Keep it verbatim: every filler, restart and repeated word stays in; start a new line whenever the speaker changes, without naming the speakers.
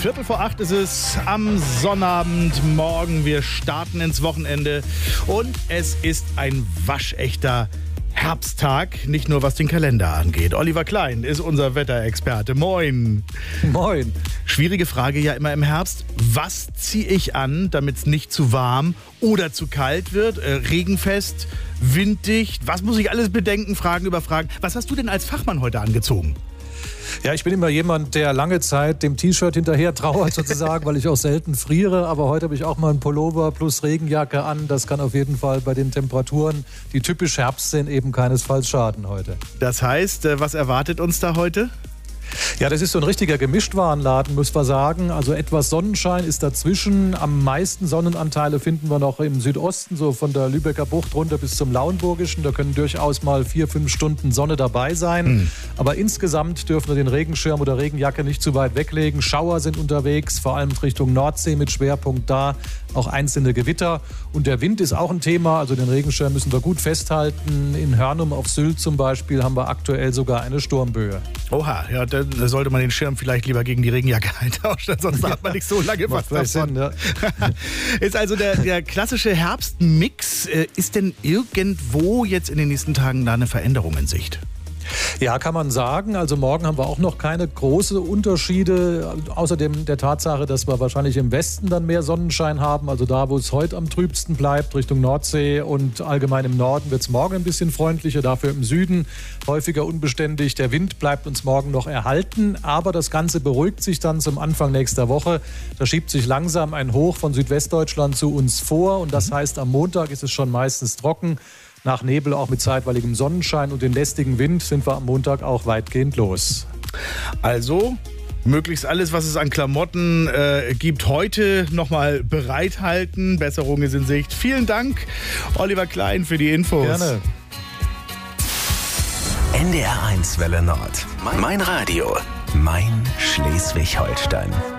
Viertel vor acht ist es am Sonnabendmorgen. Wir starten ins Wochenende und es ist ein waschechter Herbsttag, nicht nur was den Kalender angeht. Oliver Klein ist unser Wetterexperte. Moin.
Moin.
Schwierige Frage ja immer im Herbst. Was ziehe ich an, damit es nicht zu warm oder zu kalt wird? Äh, regenfest, winddicht. Was muss ich alles bedenken? Fragen über Fragen. Was hast du denn als Fachmann heute angezogen?
Ja, ich bin immer jemand, der lange Zeit dem T-Shirt hinterher trauert sozusagen, weil ich auch selten friere. Aber heute habe ich auch mal einen Pullover plus Regenjacke an. Das kann auf jeden Fall bei den Temperaturen, die typisch Herbst sind, eben keinesfalls schaden heute.
Das heißt, was erwartet uns da heute?
Ja, das ist so ein richtiger Gemischtwarenladen, muss man sagen. Also etwas Sonnenschein ist dazwischen. Am meisten Sonnenanteile finden wir noch im Südosten, so von der Lübecker Bucht runter bis zum Lauenburgischen. Da können durchaus mal vier, fünf Stunden Sonne dabei sein. Mhm. Aber insgesamt dürfen wir den Regenschirm oder Regenjacke nicht zu weit weglegen. Schauer sind unterwegs, vor allem Richtung Nordsee mit Schwerpunkt da. Auch einzelne Gewitter. Und der Wind ist auch ein Thema. Also den Regenschirm müssen wir gut festhalten. In Hörnum auf Sylt zum Beispiel haben wir aktuell sogar eine Sturmböe.
Oha, ja, dann sollte man den Schirm vielleicht lieber gegen die Regenjacke eintauschen, sonst hat man nicht so lange was davon.
Sinn, ja.
Ist also der, der klassische Herbstmix. Ist denn irgendwo jetzt in den nächsten Tagen da eine Veränderung in Sicht?
Ja, kann man sagen. Also morgen haben wir auch noch keine großen Unterschiede, außerdem der Tatsache, dass wir wahrscheinlich im Westen dann mehr Sonnenschein haben. Also da, wo es heute am trübsten bleibt, Richtung Nordsee und allgemein im Norden wird es morgen ein bisschen freundlicher, dafür im Süden häufiger unbeständig. Der Wind bleibt uns morgen noch erhalten, aber das Ganze beruhigt sich dann zum Anfang nächster Woche. Da schiebt sich langsam ein Hoch von Südwestdeutschland zu uns vor und das heißt, am Montag ist es schon meistens trocken. Nach Nebel auch mit zeitweiligem Sonnenschein und den lästigen Wind sind wir am Montag auch weitgehend los.
Also möglichst alles, was es an Klamotten äh, gibt, heute nochmal bereithalten. Besserung ist in Sicht. Vielen Dank, Oliver Klein, für die Infos.
Gerne.
N D R eins Welle Nord. Mein Radio. Mein Schleswig-Holstein.